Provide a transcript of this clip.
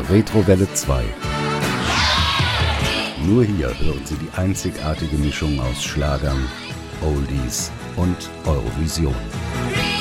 Retrowelle 2. Nur hier hören Sie die einzigartige Mischung aus Schlagern, Oldies und Eurovision.